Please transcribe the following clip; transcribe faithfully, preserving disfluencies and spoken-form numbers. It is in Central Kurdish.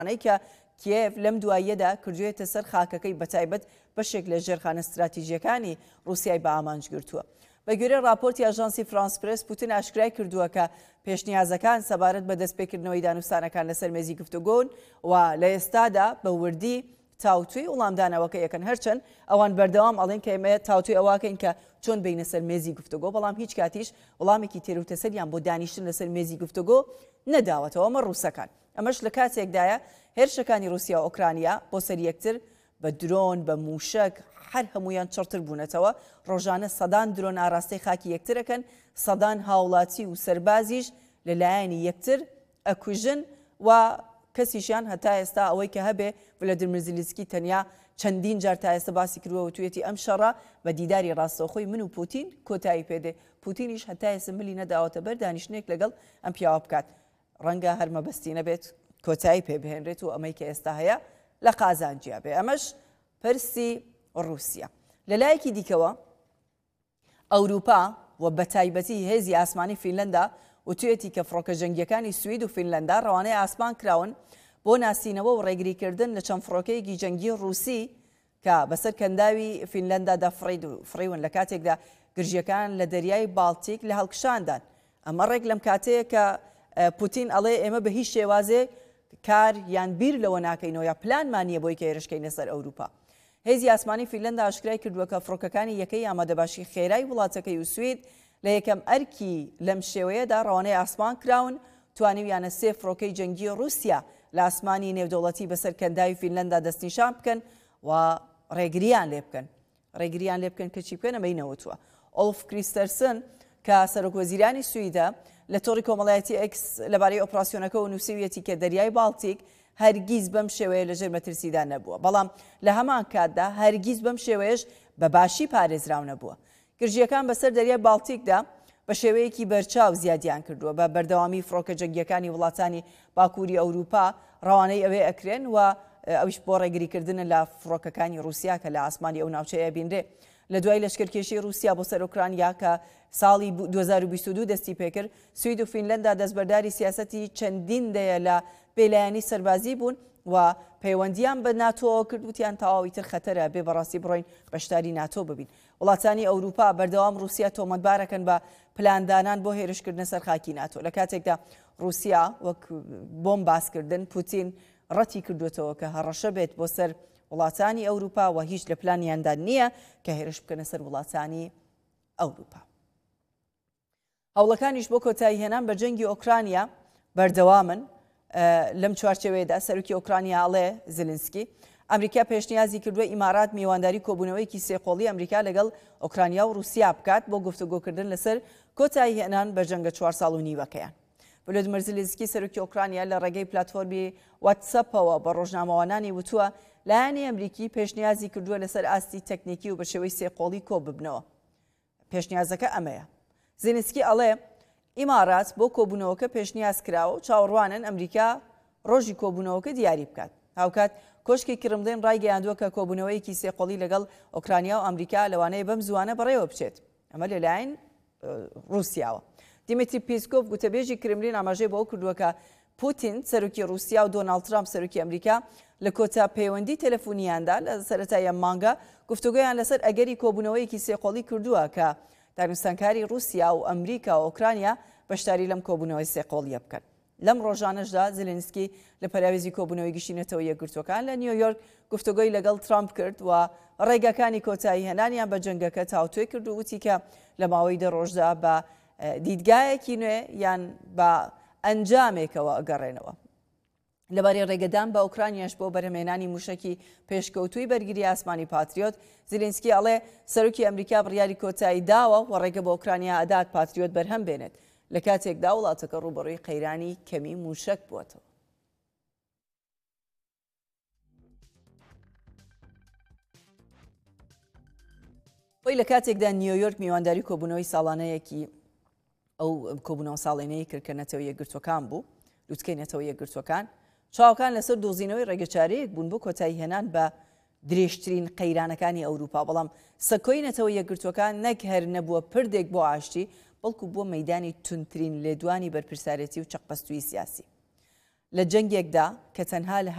کە کیێف لەم دواییەدا کردوێتە سەر خاکەکەی بەتایبەت بەشێک لە ژێرخانە استراتیژیەکانی رووسیای بە ئامانج گرتووە. بە گوێرە راپۆرتی ئاژانسی فرانس پرس، پوتین ئاشکرای کردووە کە پێشنیازەکان سەبارەت بە دەستپێکردنەوەی دانوستانەکان لەسەر مێزی گفتوگۆن و لە ئێستادا بە وردی تاوتوی وڵامدانەوەکە یەکەن، هەرچەند ئەوان بەردەوام ئەڵێن کە ئێمە تاوتوی ئەواکەین کە چۆن بینە سەر مێزی گفتوگۆ، بەڵام هیچ کاتیش وەڵامێکی تێروتەسەریان بۆ دانیشتن لەسەر مێزی گفتوگۆ نەداوەتەوە. ئەمە ڕووسەکان ئەمەش لە کاتێکدایە هێرشەکانی رووسیا و ئۆکرانیا بۆ سەر یەکتر بە درۆن بە موشک هەر هەمویان چڕتر بوونەتەوە. ڕۆژانە سەدان درۆن ئاراستەی خاکی یەکترەکەن، سەدان هاوڵاتی و سەربازیش لەلایەنی یەکتر ئەکوژن و کەسیشیان هەتا ئێستا ئەوەی کە هەبێ ڤلادیمیر زیلینسکی تەنیا چەندین جار تا ئێستا باسی کردووە و توێتی ئەم شەڕە بە دیداری ڕاستەوخۆی من و پوتین کۆتایی پێدێ. پوتینیش هەتا ئێستا ملی نەداوەتە بەر دانیشتنێک لەگەڵ ئەم پیاوە بکات. ڕەنگە هەر مەبەستی نەبێت کۆتایی پێ بهێنرێت و ئەمەی کە ئێستا هەیە لە قازانجیا بێ. ئەمەش پرسی رووسیا. لە لایەکی دیکەوە ئەوروپا و بەتایبەتی هێزی ئاسمانی فینلەندا و توێتی کە فڕۆکە جەنگیەکانی سوید و فینلەندا ڕەوانەی ئاسمان کراون بۆ ناسینەوە و ڕێگریکردن لە چەند فڕۆکەیەکی جەنگی رووسی کە بەسەر کەنداوی فینلەندا فڕیون لە کاتێکدا گرژیەکان لە دەریای بالتیک لە هەڵکشاندان. ئەمە ڕێک لەم کاتەیە کە پوتین ئەڵێ ئێمە بە هیچ شێوازێ کار یان بیر لەوە ناکەینەوە یا پلانمانیە بۆی کە هێرشکەینە سەر ئەوروپا. هێزی ئاسمانی فینلەندا ئاشکرای کردووە کە فڕۆکەکانی یەکەی ئامادەباشی خێرای وڵاتەکەی و سوید لە یەکەم ئەرکی لەم شێوەیەدا ڕەوانەی ئاسمان کراون توانیویانە سێ فڕۆکەی جەنگی رووسیا لە ئاسمانی نێودەوڵەتی بەسەر کەنداوی فینلەندا دەستنیشان بکەن و ڕێگریان لێ بکەن. ڕێگریان لێ بکەن کە چی بکەن ئەمەی نەوتووە. ئۆلف کریستەرسن کە سەرۆکوەزیرانی سویدە لە تۆڕی کۆمەڵایەتی ئەکس لەبارەی ئۆپراسیۆنەکە و نووسیویەتی کە دەریای بالتیک هەرگیز بەم شێوەیە لەژێر مەترسیدا نەبووە، بەڵام لە هەمان کاتدا هەرگیز بەم شێوەیەش بە باشی پارێزراو نەبووە. گرژیەکان بەسەر دەریای بالتیکدا بە شێوەیەکی بەرچاو زیادیان کردووە بە بەردەوامی فڕۆکە جەنگیەکانی وڵاتانی باکووری ئەوروپا ڕەوانەی ئەوێ ئەکرێن و ئەویش بۆ ڕێگریکردنە لە فڕۆکەکانی رووسیا کە لە ئاسمانی ئەو ناوچەیە بینرێ. لە دوای لەشکرکێشی رووسیا بۆ سەر ئۆکرانیا کە ساڵی دوو هەزار و بیست و دوو دەستی پێکرد، سوید و فینلەندا دەستبەرداری سیاسەتی چەندین دەیە لە بێلایەنی سەربازی بوون و پەیوەندیان بە ناتۆ کردوتیان تەواوی تر خەتەرە بێ بەڕاستی بڕۆین بەشداری ناتۆ ببین. وڵاتانی ئەوروپا بەردەوام رووسیا تۆمەتبارەکەن بە پلاندانان بۆ هێرشکردنە سەر خاکی ناتۆ. لە کاتێکدا رووسیا وەک بۆم باسکردن پوتین ڕەتی کردوێتەوە کە هەڕەشە بێت بۆ سەر وڵاتانی ئەوروپا و هیچ لە پلانیاندا نییە کە هێرش بکەنە سەر وڵاتانی ئەوروپا. هەوڵەکانیش بۆ کۆتایی هێنان بە جەنگی ئۆکرانیا بەردەوامن. لەم چوارچێوەیەدا سەرۆکی ئۆکرانیا ئەڵێ زیلینسکی ئەمریکا پێشنیازی کردووە ئیمارات میوانداری کۆبوونەوەیەکی سێقۆڵی ئەمریکا لەگەڵ ئۆکرانیا و رووسیا بکات بۆ گفتوگۆکردن لەسەر کۆتایی هێنان بە جەنگە چوار ساڵ و نیوەکەیان. ڤلادیمیر زیلینسکی سەرۆکی ئۆکرانیا لە ڕێگەی پلاتفۆرمی واتسەپەوە بە ڕۆژنامەوانانی وتووە لایەنی ئەمریکی پێشنیازی کردووە لەسەر ئاستی تەکنیکی و بە شێوەی سێقۆڵی کۆ ببنەوە. پێشنیازەکە ئەمەیە. زیلینسکی ئەڵێ ئیمارات بۆ کۆبوونەوەکە پێشنیاز کراوە و چاوەڕوانن ئەمریکا ڕۆژی کۆبوونەوەکە دیاری بکات. هاوکات کۆشکی کرملین ڕایگەیاندووە کە کۆبوونەوەیەکی سێقۆڵی لەگەڵ ئۆکرانیا و ئەمریکا لەوانەیە بەم زوانە بەڕێوە بچێت. ئەمە لەلایەن رووسیاوە. دیمیتری پیسکۆڤ گوتەبێژی کرملین ئاماژەی بۆ کردووە کە پوتین سەرۆکی رووسیا و دۆناڵد ترامپ سەرۆکی ئەمریکا لە کۆتا پەیوەندی تەلەفۆنیاندا لە سەرەتای مانگە گفتوگۆیان لەسەر ئەگەری کۆبوونەوەیەکی سێقۆڵی کردووە کە دانوستانکاری رووسیا و ئەمریکا و ئۆکرانیا بەشداری لەم کۆبوونەوەی سێقۆڵیە بکەن. لەم ڕۆژانەشدا زیلینسکی لە پەراوێزی کۆبوونەوەی گشتینەتەوە یەکگرتوەکان لە نیویۆرک گفتوگۆی لەگەڵ ترامپ کرد و ڕێگەکانی کۆتایی هێنانیان بە جەنگەکە تاوتوێ کرد و وتی کە لە ماوەی دە ڕۆژدا بە دیدگایەکی نوێ یان بە ئەنجامێکەوە ئەگەڕێنەوە. لەبارەی ڕێگەدان بە ئۆکرانیاش بۆ بەرهەمێنانی موشکی پێشکەوتووی بەرگری ئاسمانی پاتریۆت، زیلینسکی ئەڵێ سەرۆکی ئەمریکا بڕیاری کۆتایی داوە و ڕێگە بە ئۆکرانیا ئەدات پاتریۆت بەرهەم بێنێت لە کاتێکدا وڵاتەکە ڕوبەڕووی قەیرانی کەمی موشک بووەتەوە. بۆی لە کاتێکدا نیویۆرک میوانداری کۆبوونەوەی ساڵانەیەکی ئەو کۆبوونەوە ساڵێنەی کردکردنەتەوە یەکگرتوەکان بوو لوتکەینەتەوە یەکگرتوەکان چاوەکان لەسەر دۆزینەوەی ڕێگەچارەیەک بوون بۆ کۆتایی هێنان بە درێژترین قەیرانەکانی ئەوروپا، بەڵام سەکۆینەتەوە یەکگرتوەکان نەک هەر نەبووە پردێک بۆ ئاشتی بەڵکو بۆ مەیدانی تونترین لێدوانی بەرپرسارەتی و چەقپەستووی سیاسی. لە جەنگێکدا کە تەنها لە